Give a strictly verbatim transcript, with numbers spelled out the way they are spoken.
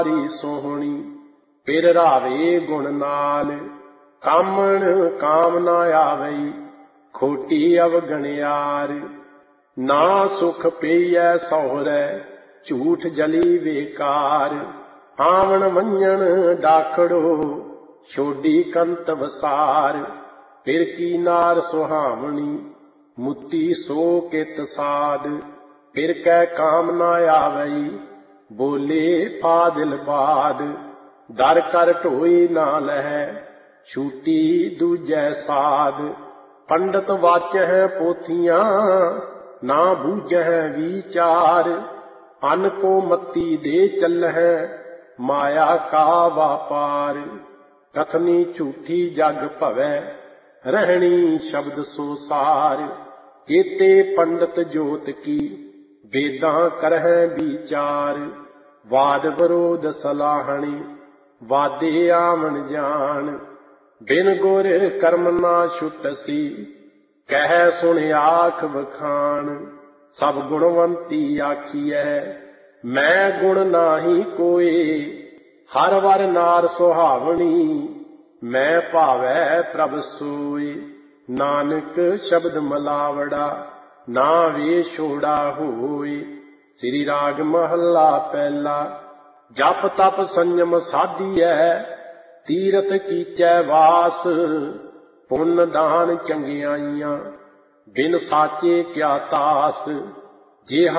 सोहनी फिर रावे गुण नाल, कामण काम ना आवई खोटी अवगणियार। ना सुख पेइयै सौहरै झूठ जली बेकार, आवन वंजन डाकड़ो छोडी कंत वसार। फिर की नार सुहावनी मुती सो कित साध, फिर कै काम ना आवई बोले फादिल बाद। दर कर ढोई ना लहै छूटी दूजै साध, पंडित वाचह पोथियां ना बूझह विचार। अन को मत्ती दे चलह माया का व्यापार, कथनी झूठी जग भवै रहनी शब्द सो सार। केते पंडित जोत की वेदां करह विचार, वाद विरोध सलाहणी वादे आवन जान। बिन गुर कर्म ना छुटसी कह सुन आख बखान। सब गुणवंती आखिए मैं गुण नाही कोय, हर वर नार सुहावनी मैं भावै प्रभ सोय। नानक शब्द मलावड़ा ना वे छोड़ा होय। श्री राग महला पहला। जप तप संयम साधिए तीरथ कीचै वास, पुन दान चंगियाइयां बिन साचे क्या तास। जे